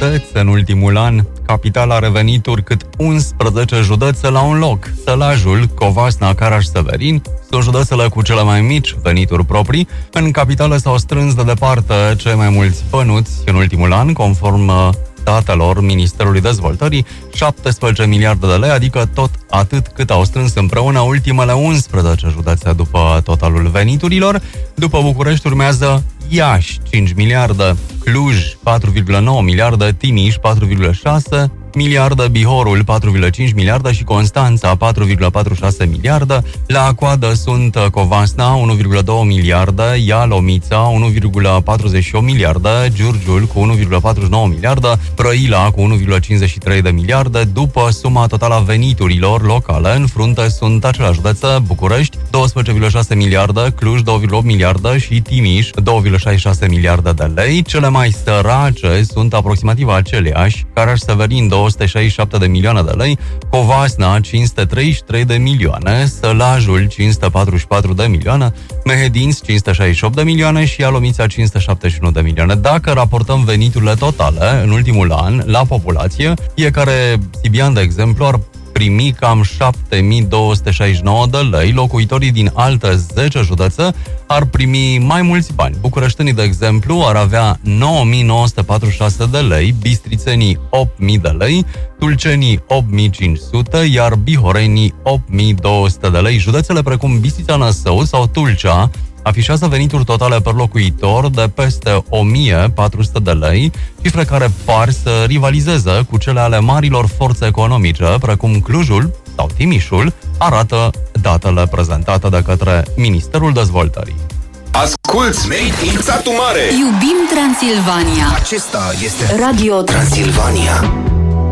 județ în ultimul an. Capitala are venituri cât 11 județe la un loc. Sălajul, Covasna, Caraș-Severin sunt județele cu cele mai mici venituri proprii. În capitală s-au strâns de departe cei mai mulți bănuți în ultimul an, conform datelor Ministerului Dezvoltării, 17 miliarde de lei, adică tot atât cât au strâns împreună ultimele 11 județe după totalul veniturilor. După București urmează Iași, 5 miliarde, Cluj, 4,9 miliarde, Timiș, 4,6 miliarde, Bihorul, 4,5 miliarde și Constanța, 4,46 miliarde. La coadă sunt Covasna, 1,2 miliarde, Ialomița, 1,48 miliarde, Giurgiul cu 1,49 miliarde, Brăila cu 1,53 de miliarde. După suma totală a veniturilor locale, în frunte sunt aceleași județe, București, 12,6 miliarde, Cluj, 2,8 miliarde și Timiș, 2,66 miliarde de lei. Cele mai sărace sunt aproximativ aceleași, Caraș-Severin, 267 de milioane de lei, Covasna, 533 de milioane, Sălajul, 544 de milioane, Mehedinți, 568 de milioane și Ialomița, 571 de milioane. Dacă raportăm veniturile totale în ultimul an la populație, fiecare sibian, de exemplu, ar primi cam 7269 de lei, locuitorii din alte 10 județe ar primi mai mulți bani. Bucureștenii, de exemplu, ar avea 9946 de lei, bistrițenii 8000 de lei, tulcenii 8500, iar bihorenii 8200 de lei. Județele precum Bistrița, Năsău sau Tulcea afișează venituri totale per locuitor de peste 1400 de lei, cifre care par să rivalizeze cu cele ale marilor forțe economice, precum Clujul sau Timișul, arată datele prezentate de către Ministerul Dezvoltării. Asculți Made in Satu Mare! Iubim Transilvania! Acesta este Radio Transilvania.